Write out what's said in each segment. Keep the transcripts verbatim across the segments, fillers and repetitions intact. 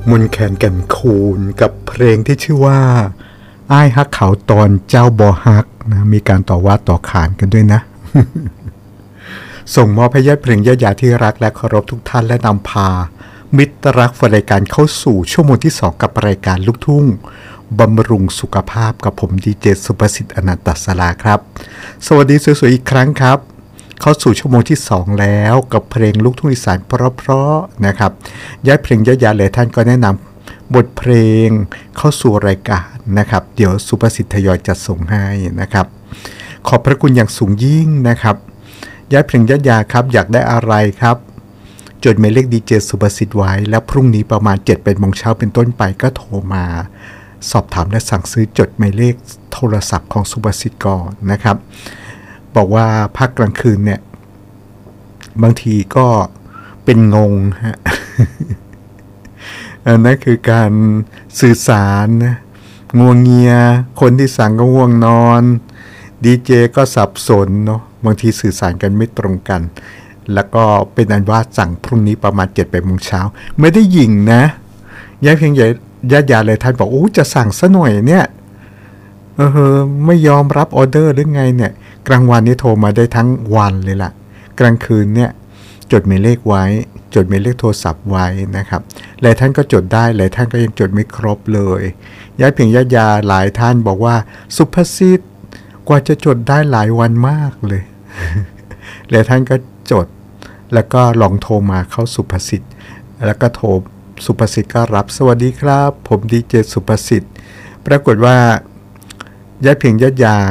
มนแคนแก่นคูนกับเพลงที่ชื่อว่าอ้ายฮักเขาตอนเจ้าบอฮักนะมีการต่อว่าต่อขานกันด้วยนะ ส่งมอบให้ญาติเพลงญาติญาที่รักและเคารพทุกท่านและนำพามิตรรักรายการเข้าสู่ชั่วโมงที่สองกับรายการลูกทุ่งบำรุงสุขภาพกับผมดีเจสุประสิทธิ์อนันตศราครับสวัสดีสวยๆอีกครั้งครับเข้าสู่ชั่วโมงที่สองแล้วกับเพลงลูกทุ่งอีสานเพราะๆนะครับญาติเพลงญาติญาหลายท่านก็แนะนำบทเพลงเข้าสู่รายการนะครับเดี๋ยวสุประสิทธิ์ทยอยจัดส่งให้นะครับขอบพระคุณอย่างสูงยิ่งนะครับญาติเพลงญาติญาครับอยากได้อะไรครับจดหมายเลขดีเจสุประสิทธิ์ไว้แล้วพรุ่งนี้ประมาณ เจ็ดถึงแปด โมงเช้าเป็นต้นไปก็โทรมาสอบถามและสั่งซื้อจดหมายเลขโทรศัพท์ของสุประสิทธิ์ก่อนนะครับบอกว่าภาคกลางคืนเนี่ยบางทีก็เป็นงงฮะ อันนั้นคือการสื่อสารนะง่วงเงียคนที่สั่งก็ง่วงนอนดีเจก็สับสนเนาะบางทีสื่อสารกันไม่ตรงกันแล้วก็เป็นอันว่าสั่งพรุ่งนี้ประมาณ เจ็ดถึงแปด โมงเช้าไม่ได้ยิงนะย้ายเพียงใหญ่ญาติญาเลยท่านบอกโอ้จะสั่งซะหน่อยเนี่ยเออไม่ยอมรับออเดอร์หรือไงเนี่ยกลางวันนี้โทรมาได้ทั้งวันเลยล่ะกลางคืนเนี่ยจดหมายเลขไว้จดหมายเลขโทรศัพท์ไว้นะครับหลายท่านก็จดได้หลายท่านก็ยังจดไม่ครบเลยย้ายเพียงญาติญาหลายท่านบอกว่าสุภสิทธิ์กว่าจะจดได้หลายวันมากเลย หลายท่านก็จดแล้วก็ลองโทรมาเข้าสุภสิทธิ์แล้วก็โทรสุภสิทธิ์ก็รับสวัสดีครับผมดีเจสุภสิทธิ์ปรากฏว่าญาติเพียงญาติญา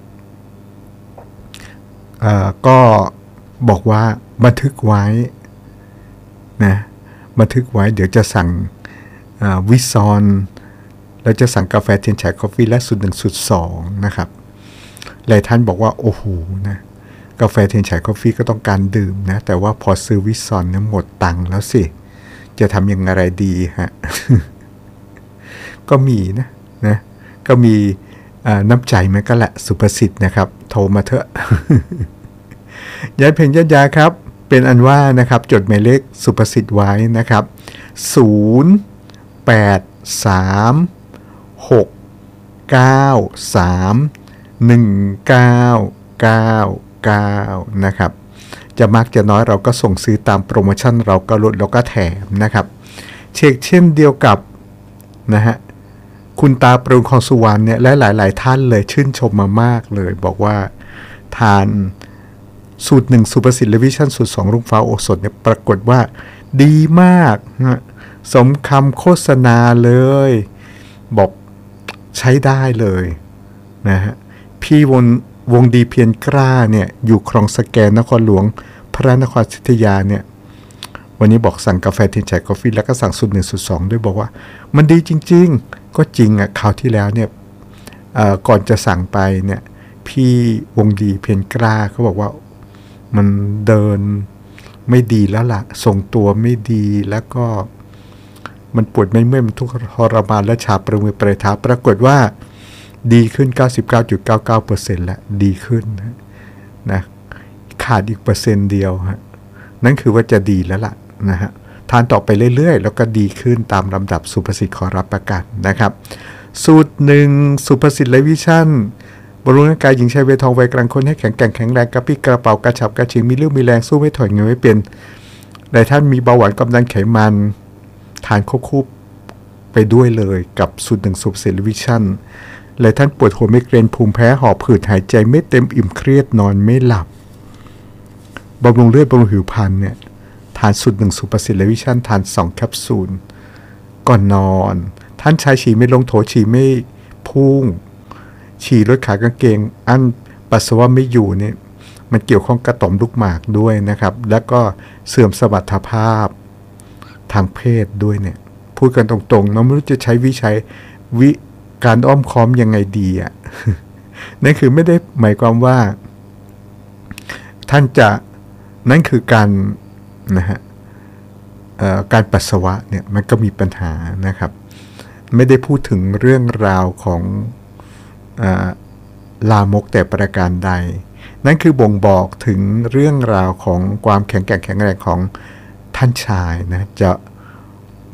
เอ่อก็บอกว่าบันทึกไว้นะบันทึกไว้เดี๋ยวจะสั่งวิซอนแล้วจะสั่งกาแฟเทียนฉายกาแฟและสูตรหนึ่งสูตรสองนะครับหลายท่านบอกว่าโอ้โหนะกาแฟเทียนฉายกาแฟก็ต้องการดื่มนะแต่ว่าพอซื้อวิซอนเนี่ยหมดตังค์แล้วสิจะทำยังไงดีฮะ ก็มีนะนะก็มีน้ำใจมันก็แหละสุประสิทธิ์นะครับโทรมาเถอะ ยายเพลงญาติยาครับเป็นอันว่านะครับจดหมายเลขสุประสิทธิ์ไว้นะครับศูนย์ แปด สาม หก เก้า สาม หนึ่ง เก้า เก้า เก้านะครับจะมากจะน้อยเราก็ส่งซื้อตามโปรโมชั่นเราก็ลดเราก็แถมนะครับเช็คเช่นเดียวกับนะฮะคุณตาปรุงของสุวรรณเนี่ยและหลายๆท่านเลยชื่นชมมามากเลยบอกว่าทานสูตรหนึ่งสุประสิทธิ์และวิชั่นสูตรสองรุ่งฟ้าโอสถเนี่ยปรากฏว่าดีมากนะสมคำโฆษณาเลยบอกใช้ได้เลยนะฮะพี่วงวงดีเพียรกล้าเนี่ยอยู่คลองสแกนนครหลวงพระนครศรีอยุธยาเนี่ยวันนี้บอกสั่งกาแฟเทียนฉายกาแฟแล้วก็สั่งสูตรหนึ่งสูตรสองด้วยบอกว่ามันดีจริงๆก็จริงอ่ะคราวที่แล้วเนี่ยก่อนจะสั่งไปเนี่ยพี่วงดีเพียรกล้าเขาบอกว่ามันเดินไม่ดีแล้วล่ะทรงตัวไม่ดีแล้วก็มันปวดไม่เมื่อยมันทุกข์ทรมานและชาประมือประเท้าปรากฏว่าดีขึ้น เก้าสิบเก้าจุดเก้าเก้าเปอร์เซ็นต์ แล้วดีขึ้นนะขาดอีกเปอร์เซ็นต์เดียวฮะนั่นคือว่าจะดีแล้วล่ะนะฮะทานต่อไปเรื่อยๆแล้วก็ดีขึ้นตามลำดับสุภสิทธิ์ขอรับประกันนะครับสูตรหนึ่งสุภสิทธิ์และวิชั่นบำรุงร่างกายหญิงชายวัยทองวัยกลางคนให้แข็งแกร่งแข็งแรงกระปี้กระเป๋ากระฉับกระเฉงมีเรี่ยวมีแรงสู้ไม่ถอยเงยไม่เป็นหลายท่านมีเบาหวานความดันไขมันทานควบคู่ไปด้วยเลยกับสูตรหนึ่งสุภสิทธิ์และวิชั่นหลายท่านปวดหัวไมเกรนภูมิแพ้หอบหืดหายใจไม่เต็มอิ่มเครียดนอนไม่หลับบำรุงเลือดบำรุงผิวพรรณเนี่ยทานสูตรหนึ่งสุภสิทธิ์และวิชั่นทานสองแคปซูลก่อนนอนท่านชายฉี่ไม่ลงโถฉี่ไม่พุ่งฉี่ลดขากางเกงอั้นปัสสาวะไม่อยู่เนี่ยมันเกี่ยวข้องกับต่อมลูกหมากด้วยนะครับแล้วก็เสื่อมสมรรถภาพทางเพศด้วยเนี่ยพูดกันตรงๆเราไม่รู้จะใช้วิชัยวิการอ้อมค้อมยังไงดีอ่ะ นั่นคือไม่ได้หมายความว่าท่านจะนั่นคือการนะฮะการปัสสาวะเนี่ยมันก็มีปัญหานะครับไม่ได้พูดถึงเรื่องราวของลามกแต่ประการใดนั่นคือบ่งบอกถึงเรื่องราวของความแข็งแกร่งแข็งแรงของท่านชายนะจะ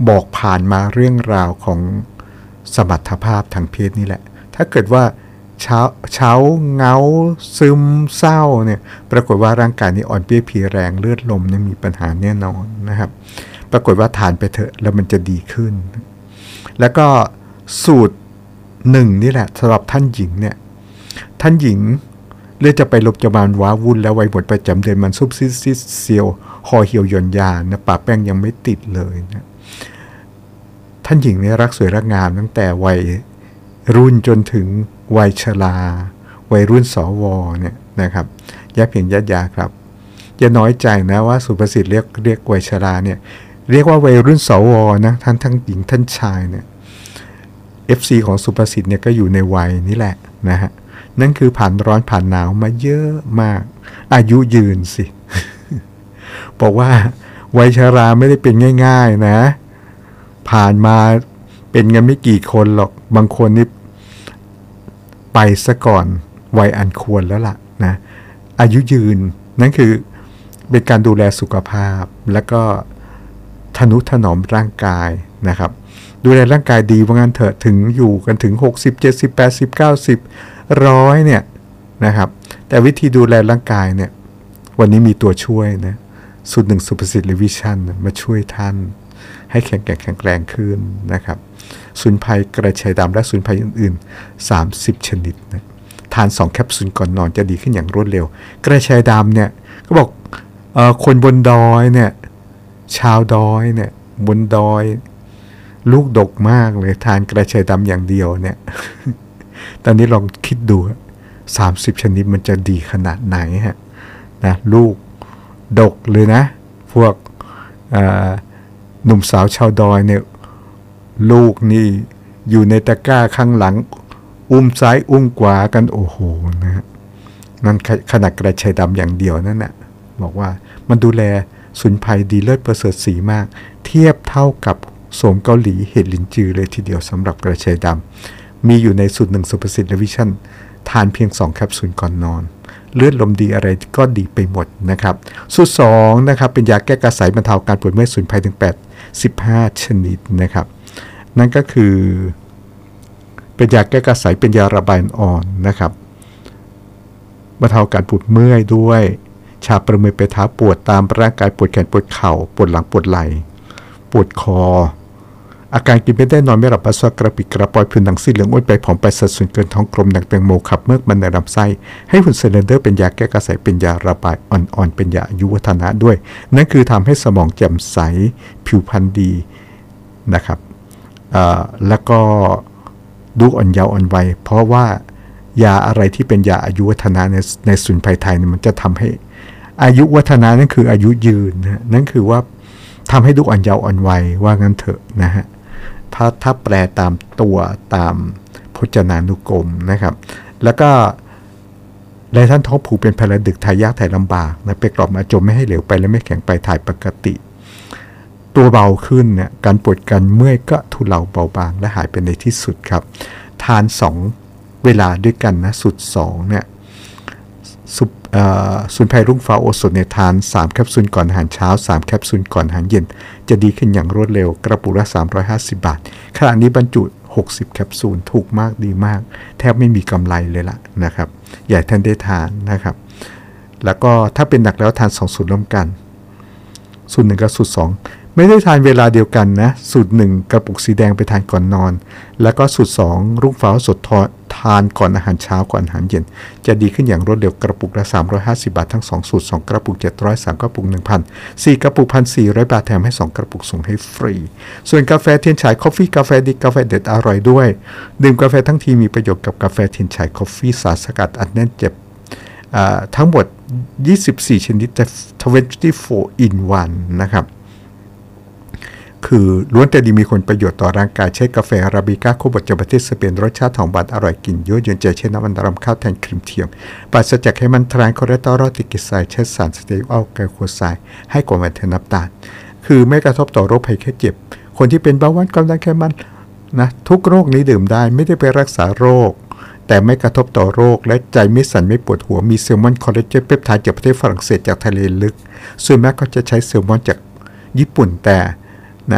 บอกผ่านมาเรื่องราวของสมรรถภาพทางเพศนี่แหละถ้าเกิดว่าเช้าเช้าเงาซึมเศร้าเนี่ยปรากฏว่าร่างกายนี้อ่อนเพลียเพลียแรงเลือดลมเนี่ยมีปัญหาแน่นอนนะครับปรากฏว่าทานไปเถอะแล้วมันจะดีขึ้นแล้วก็สูตรหนึ่งนี่แหละสำหรับท่านหญิงเนี่ยท่านหญิงเลือดจะไปลบจบานว้าวุ่นแล้ววัยหมดประจำเดือนมันซุบซิบซิเซียวคอเหี่ยวหย่อนยานนะปะแป้งยังไม่ติดเลยนะท่านหญิงเนี่ยรักสวยรักงามตั้งแต่วัยรุ่นจนถึงวัยชราวัยรุ่นสวเนี่ยนะครับยาเพียงยาญาครับอย่าน้อยใจนะว่าสุภาษิตเรียกเรียกวัยชราเนี่ยเรียกว่าวัยรุ่นสวนะท่านทั้งหญิงท่านชายเนี่ย เอฟ ซี ของสุภาษิตเนี่ยก็อยู่ในวัยนี้แหละนะฮะนั่นคือผ่านร้อนผ่านหนาวมาเยอะมากอายุยืนสิ บอกว่าวัยชราไม่ได้เป็นง่ายๆนะผ่านมาเป็นกันไม่กี่คนหรอกบางคนนี่ไปซะก่อนวัยอันควรแล้วล่ะนะอายุยืนนั่นคือเป็นการดูแลสุขภาพแล้วก็ทนุถนอมร่างกายนะครับดูแลร่างกายดีว่างั้นเถอะถึงอยู่กันถึงหกสิบ เจ็ดสิบ แปดสิบ เก้าสิบ หนึ่งร้อยเนี่ยนะครับแต่วิธีดูแลร่างกายเนี่ยวันนี้มีตัวช่วยนะสูตรหนึ่งสุภาษิตรีวิชั่นมาช่วยท่านให้แข็งแกร่งแข็งแรงขึ้นนะครับสมุนไพรกระชายดำและสมุนไพรอื่นๆสามสิบชนิดนะทานสองแคปซูลก่อนนอนจะดีขึ้นอย่างรวดเร็วกระชายดำเนี่ยก็บอกเอ่อคนบนดอยเนี่ยชาวดอยเนี่ยบนดอยลูกดกมากเลยทานกระชายดำอย่างเดียวเนี่ย ตอนนี้ลองคิดดูสามสิบชนิดมันจะดีขนาดไหนฮะนะลูกดกเลยนะพวกหนุ่มสาวชาวดอยเนี่ยลูกนี่อยู่ในตะกร้าข้างหลังอุ้มซ้ายอุ้มขวากันโอ้โหนะฮะนั่นขนาดกระชายดำอย่างเดียวนั่นแหละบอกว่ามันดูแลสมุนไพรดีเลิศประเสริฐสีมากเทียบเท่ากับโสมเกาหลีเห็ดลินจือเลยทีเดียวสำหรับกระชายดำมีอยู่ในสูตรหนึ่งสุภาษิตรีวิชั่นทานเพียงสองแคปซูลก่อนนอนเลือดลมดีอะไรก็ดีไปหมดนะครับสูตรสองนะครับเป็นยาแก้กระสายบรรเทาการปวดเมื่อยสมุนไพรถึงแปดสิบห้าชนิดนะครับนั่นก็คือเป็นยาแก้กระสายเป็นยาระบายอ่อนนะครับบรรเทาการปวดเมื่อยด้วยชาประมือไปเท้าปวดตามร่างกายปวดแขนปวดเข่าปวดหลังปวดไหล่ปวดคออาการกินไม่ได้นอนไม่หลับปัสสาวะกระปิดกระปอยผิวหนังซีดเหลืองอ้วนไปผอมไปสัดส่วนเกินท้องกลมหนักแตงโมขับเมือกมันในลำไส้ให้หุ่นเซเลนเดอร์เป็นยาแก้กระสายเป็นยาระบายอ่อนๆเป็นยาอายุวัฒนะด้วยนั่นคือทำให้สมองแจ่มใสผิวพรรณดีนะครับแล้วก็ดูอ่อนเยาว์อ่อนวัยเพราะว่ายาอะไรที่เป็นยาอายุวัฒนะในในสมุนไพรไทยเนี่ยมันจะทำให้อายุวัฒนะนั่นคืออายุยืนนะนั่นคือว่าทำให้ดูอ่อนเยาว์อ่อนวัยว่างั้นเถอะนะฮะถ้าถ้าแปลตามตัวตามพจนานุกรมนะครับแล้วก็ในท่านท้องผูกเป็นพลดึกถ่ายยากถ่ายลำบากนะไปกรอบมาจมไม่ให้เหลวไปและไม่แข็งไปถ่ายปกติตัวเบาขึ้นเนี่ยการปวดการเมื่อยก็ทุเลาเบาบางและหายไปในที่สุดครับทานสองเวลาด้วยกันนะสุดสองเนี่ยสุสมุนไพรรุ่งฟ้าโอสถเนี่ยทานสามแคปซูลก่อนอาหารเช้าสามแคปซูลก่อนอาหารเย็นจะดีขึ้นอย่างรวดเร็วกระปุกละสามร้อยห้าสิบบาทขณะนี้บรรจุหกสิบแคปซูลถูกมากดีมากแทบไม่มีกำไรเลยล่ะนะครับอยากท่านได้ทานนะครับแล้วก็ถ้าเป็นหนักแล้วทานสองสูตรร่วมกันสูตรหนึ่งกับสูตรสองไม่ได้ทานเวลาเดียวกันนะสูตรหนึ่งกระปุกสีแดงไปทานก่อนนอนแล้วก็สูตรสองรุ่งฟ้าสดทานก่อนอาหารเช้าก่อนอาหารเย็นจะดีขึ้นอย่างรวดเร็วกระปุกละสามร้อยห้าสิบบาททั้งสองสูตรสองกระปุกเจ็ดร้อย สามกระปุก หนึ่งพัน สี่กระปุก หนึ่งพันสี่ร้อย บาทแถมให้สองกระปุกส่งให้ฟรีส่วนกาแฟเทียนฉายคอฟฟี่กาแฟดีกาแฟเด็ดอร่อยด้วยดื่มกาแฟทั้งทีมีประโยชน์กับกาแฟเทียนฉายคอฟฟี่สารสกัดอัดแน่นเจ็บทั้งหมดยี่สิบสี่ชนิดแต่ยี่สิบสี่ in วัน นะครับคือล้วนแต่ดีมีคุณประโยชน์ต่อร่างกายใช้กาแฟอาราบิก้าโคบดจากประเทศสเปนรสชาติหอมหวานอร่อยกลิ่นยั่วยวนใจใช้น้ำมันรำข้าวแทนครีมเทียมปราศจากไขมันทรานคอเลสเตอรอลติกิไซด์ใช้สารสเตอริโอไกลโคไซด์ให้กว่าแมทน้ำตาลคือไม่กระทบต่อโรคภัยแค่เจ็บคนที่เป็นเบาหวานความดันไขมันนะทุกโรคนี้ดื่มได้ไม่ได้ไปรักษาโรคแต่ไม่กระทบต่อโรคและใจไม่สั่นไม่ปวดหัวมีแซลมอนคอลลาเจนเปปไทด์จากประเทศฝรั่งเศสจากทะเลลึกส่วนมากก็จะใช้แซลมอนจากญี่ปุ่นแต่นะ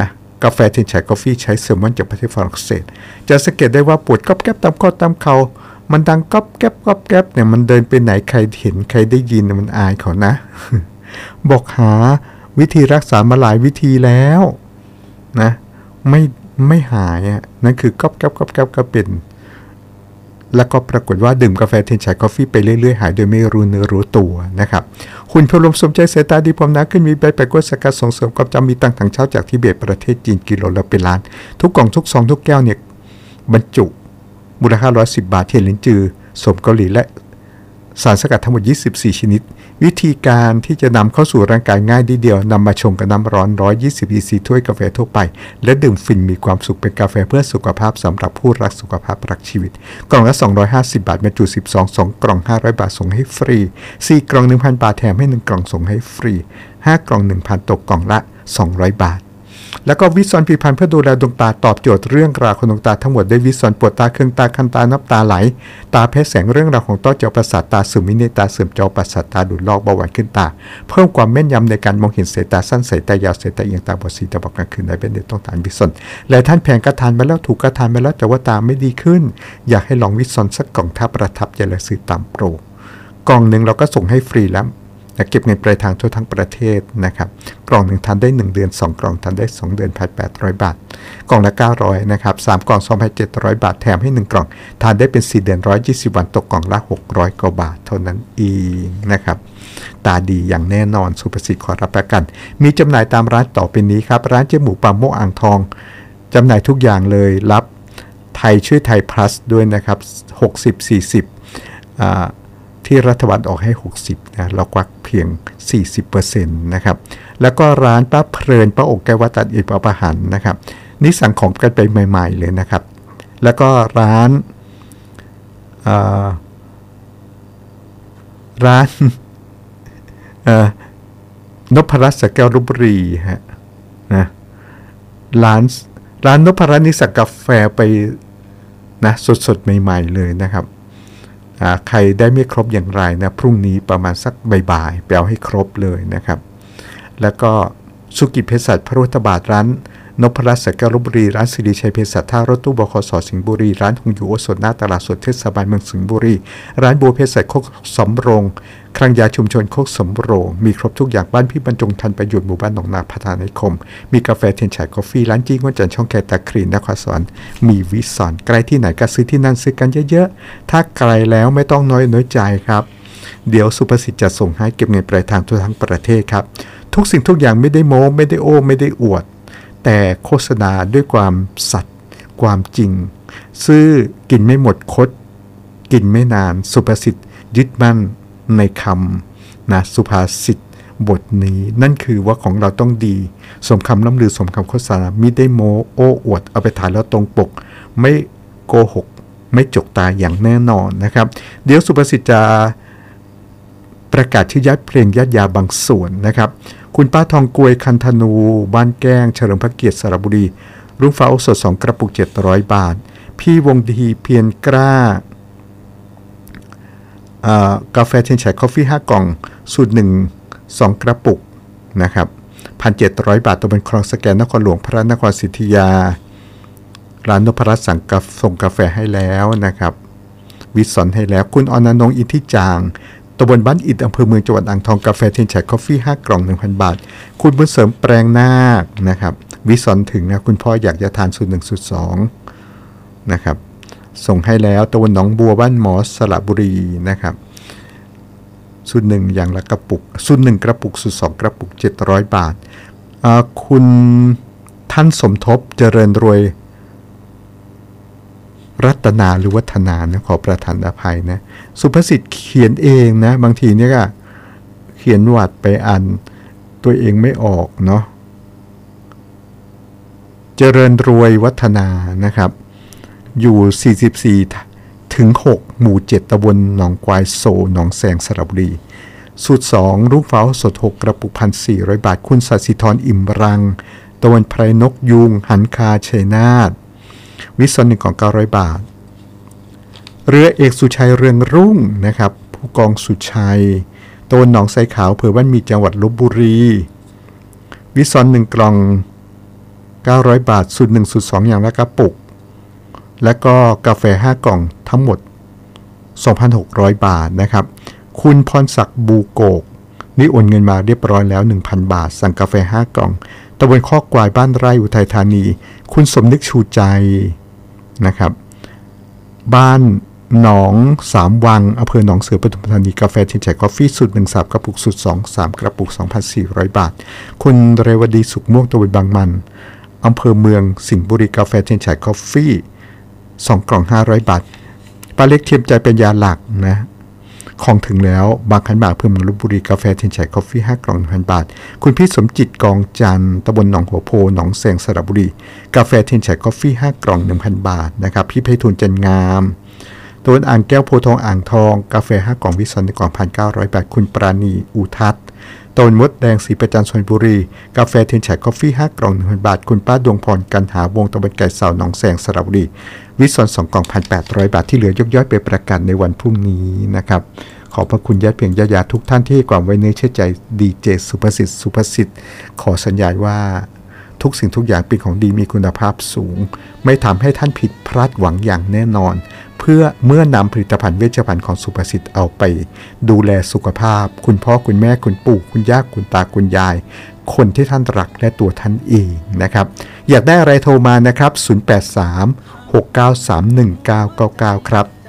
กาแฟเทนชัยกาแฟใช้เซลมอนจากประเทศฝรั่งเศสจะสังเกตได้ว่าปวดก๊อบแก๊บตามข้อตามเข่ามันดังก๊อบแก๊บก๊อบแก๊บเนี่ยมันเดินไปไหนใครเห็นใครได้ยินมันอายเขานะ บอกหาวิธีรักษามาหลายวิธีแล้วนะไม่ไม่หายอ่ะนั่นคือก๊อบแก๊บก๊อบแก๊บก็เป็นแล้วก็ปรากฏว่าดื่มกาแฟเทนชัยกาแฟไปเรื่อยๆหายโดยไม่รู้เนื้อรู้ตัวนะครับคุณพลมสมใจสายตาดีผมนะขึ้นมีใบแปลกว่าสกัดส่งเสริมความจำมีตังถังเช้าจากทิเบตประเทศจีนกิโลละเป็นล้านทุกกล่องทุกซองทุกแก้วเนี่ยบรรจุมูลค่าหนึ่งร้อยสิบบาทเทียนลิ้นจือสมเกาหลีและสารสกัดทั้งหมดยี่สิบสี่ชนิดวิธีการที่จะนำเข้าสู่ร่างกายง่ายนิดเดียวนำมาชงกับน้ำร้อนหนึ่งร้อยยี่สิบ อี ซี ถ้วยกาแฟทั่วไปและดื่มฟินมีความสุขเป็นกาแฟเพื่อสุขภาพสำหรับผู้รักสุขภาพรักชีวิตกล่องละสองร้อยห้าสิบบาทบรรจุสิบสอง สองกล่องห้าร้อยบาทส่งให้ฟรีสี่กล่อง หนึ่งพัน บาทแถมให้หนึ่งกล่องส่งให้ฟรีห้ากล่อง หนึ่งพัน ตกกล่องละสองร้อยบาทแล้วก็วิซอนผลิตภัณฑ์เพื่อดูแลดวงตาตอบโจทย์เรื่องราวของดวงตาทั้งหมดได้วิซอนปวดตาเคืองตาคันตาน้ำตาไหลตาแพ้แสงเรื่องราวของต้อจอประสาทตาเสื่อมวินัยตาเสื่อมจอประสาทตาดูดลอกเบาหวานขึ้นตาเพิ่มความแม่นยำในการมองเห็นสายตาสั้นสายตายาวสายตาเอียงตาบอดสีตาบอดกลางคืนได้เป็นเด็กต้องทานวิซอนหลายท่านแพงก็ทานมาแล้วถูกก็ทานมาแล้วแต่ว่าตาไม่ดีขึ้นอยากให้ลองวิซอนสักกล่องถ้าประทับใจและซื้อตามโปรกล่องหนึ่งเราก็ส่งให้ฟรีแล้วเก็บเงินปลายทางทั่วทั้งประเทศนะครับกล่องหนึ่งทานได้หนึ่งเดือนสองกล่องทานได้สองเดือนพันแปดร้อยบาทกล่องละเก้าร้อยนะครับสามกล่อง สองพันเจ็ดร้อยบาทแถมให้หนึ่งกล่องทานได้เป็นสี่เดือนหนึ่งร้อยยี่สิบวันตกกล่องละหกร้อยกว่าบาทเท่านั้นเองนะครับตาดีอย่างแน่นอนสุภสิทธิ์ขอรับประกันมีจำหน่ายตามร้านต่อไปนี้ครับร้านเจ๊หมูปลาโมกอ่างทองจำหน่ายทุกอย่างเลยรับไทยช่วยไทย plus ด้วยนะครับหกสิบ สี่สิบอ่าที่รัฐบาลออกให้หกสิบนะเราควักเพียง สี่สิบเปอร์เซ็นต์ นะครับแล้วก็ร้านป้าเพลินป้าอกแก้ววัดตัดอิฐป้าประหันนะครับนี่สั่งของกันไปใหม่ๆเลยนะครับแล้วก็ร้านร้านนพรัตน์สแก้วลพบุรีฮะนะร้านร้านนพรัตน์นี่สั่งกาแฟไปนะสดๆใหม่ๆเลยนะครับใครได้ไม่ครบอย่างไรนะพรุ่งนี้ประมาณสักบ่ายๆไปเอาให้ครบเลยนะครับแล้วก็สุกิเภสัชพระพุทธบาทร้านนพรัตน์สแก้วลพบุรีร้านสิริชัยเภสัชท่ารถตู้บขส.สิงห์บุรีร้านหงอยู่โอสถหน้าตลาดสดเทศบาลเมืองสิงห์บุรีร้านบัวเภสัชโคกสำโรงคลังยาชุมชนโคกสำโรงมีครบทุกอย่างบ้านพี่บรรจงทันประโยชน์หมู่บ้านหนองนาพัฒนานิคมมีกาแฟเทนชัยกาแฟร้านจี้งวนจันทร์ช่องแคตาครีนนครสวรรค์มีวิสอนใกล้ที่ไหนก็ซื้อที่นั่นซื้อกันเยอะๆถ้าไกลแล้วไม่ต้องน้อยน้อยใจครับเดี๋ยวสุภสิทธิ์จะส่งให้เก็บเงินปลายทางทั่วทั้งประเทศครับทุกสิ่งทุกอย่างไม่ได้โม้ไม่ได้โอ้ไม่ได้อวดแต่โฆษณาด้วยความสัตย์ความจริงซื้อกินไม่หมดคดกินไม่นานสุภสิทธิ์ยึดมั่นในคำนะสุภาษิตบทนี้นั่นคือว่าของเราต้องดีสมคำล่ำลือสมคำโฆษณามิได้โม้โอ้อวดเอาไปถ่ายแล้วตรงปกไม่โกหกไม่จกตาอย่างแน่นอนนะครับเดี๋ยวสุภสิทธิ์จะประกาศชื่อยัดเพลงยัดยาบางส่วนนะครับคุณป้าทองกวยคันธนูบ้านแก้งเฉลิมพระเกียรติสระบุรีรุ่งฟ้าโอสถสองกระปุกเจ็ดร้อยบาทพี่วงดีเพียรกล้ากาแฟเทนชัยกาแฟห้ากล่องสูตรหนึ่ง สองกระปุกนะครับ หนึ่งพันเจ็ดร้อยบาทตัวเป็นคลองสแกนนครหลวงพระนครศรีอยุธยาร้านนพรัตน์สั่งกาแฟส่งกาแฟให้แล้วนะครับวิสอนให้แล้วคุณอนนงอินทิจางตำบลบ้านอิฐอำเภอเมืองจังหวัดอ่างทองกาแฟเทนชัยกาแฟห้ากล่อง หนึ่งพัน บาทคุณบุญเสริมแปลงนาคนะครับวิสอนถึงนะคุณพ่ออยากจะทานสูตรหนึ่งสูตรสองนะครับส่งให้แล้วตำบลหนองบัวบ้านหมอสระบุรีนะครับสูตรหนึ่งอย่างละกระปุกสูตรหนึ่งกระปุกสูตรสองกระปุกเจ็ดร้อยบาทคุณท่านสมทบเจริญรวยรัตนาหรือวัฒนานะขอประทานอภัยนะสุภสิทธิ์เขียนเองนะบางทีเนี่ยก็เขียนหวัดไปอ่านตัวเองไม่ออกเนาะเจริญรวยวัฒนานะครับอยู่สี่สิบสี่ถึงหกหมู่เจ็ดตำบลหนองกวายโซหนองแสงสระบุรีสูตรสองรุ่งฟ้าสดหกกระปุก หนึ่งพันสี่ร้อย บาทคุณสัสิธรอิ่มรังตะวันไพรนกยูงหันคาชัยนาทวิศวหนึ่งของเก้าร้อยบาทเรือเอกสุชัยเรืองรุ่งนะครับผู้กองสุชัยตะวันหนองไซขาวเผื่อบ้านมีจังหวัดลพบุรีวิศวหนึ่งกล่องเก้าร้อยบาทสูตรหนึ่งสูตรสองอย่างละกระปุกและก็กาแฟห้ากล่องทั้งหมด สองพันหกร้อย บาทนะครับคุณพรศักดิ์บูโกกนี่โอนเงินมาเรียบร้อยแล้ว หนึ่งพัน บาทสั่งกาแฟห้ากล่องตำบลข้อกวายบ้านไร่อุทัยธานีคุณสมนึกชูใจนะครับบ้านหนองสามวังอำเภอหนองเสือปทุมธานีกาแฟเทียนแฉกกาแฟสูตรหนึ่งสามกระปุกสูตรสอง สามกระปุก สองพันสี่ร้อย บาทคุณเรวดีสุขม่วงตำบลบางมันอำเภอเมืองสิงห์บุรีกาแฟเทียนแฉกกาแฟสองกล่องห้าร้อยบาทป้าเล็กเทียมใจเป็นยาหลักนะของถึงแล้วบางขันบากเพิ่มเมืองลพบุรีกาแฟเทียนแฉกกาแฟห้ากล่อง หนึ่งพัน บาทคุณพี่สมจิตกองจันทร์ตำบลหนองหัวโพหนองแสงสระบุรีกาแฟเทียนแฉกกาแฟห้ากล่อง หนึ่งพัน บาทนะครับพี่ไพฑูรย์จันงามตำบลอ่างแก้วโพทองอ่างทองกาแฟห้ากล่องวิสันกล่อง หนึ่งพันเก้าร้อย บาทคุณปราณีอุทัศน์ตำบลมดแดงศรีประจันทร์ชลบุรีกาแฟเทียนแฉกกาแฟห้ากล่อง หนึ่งพัน บาทคุณป้าดวงพรกันหาวงตำบลไก่เสาหนองแสงสระบุรีวิสันสองกล่อง หนึ่งพันแปดร้อย บาทที่เหลือยกย่อยไปประกันในวันพรุ่งนี้นะครับขอบพระคุณญาติเพียงญาติญาติทุกท่านที่ให้ความไว้เนื้อเชื่อใจดีเจสุภสิทธิ์สุภสิทธิ์ขอสัญญาว่าทุกสิ่งทุกอย่างเป็นของดีมีคุณภาพสูงไม่ทำให้ท่านผิดพลาดหวังอย่างแน่นอนเพื่อเมื่อนำผลิตภัณฑ์เวชภัณฑ์ของสุภสิทธิ์เอาไปดูแลสุขภาพคุณพ่อคุณแม่คุณปู่คุณย่าคุณตาคุณยายคนที่ท่านรักและตัวท่านเองนะครับอยากได้อะไรโทรมานะครับศูนย์ แปด สาม หก เก้า สาม หนึ่ง เก้า เก้า เก้าครับ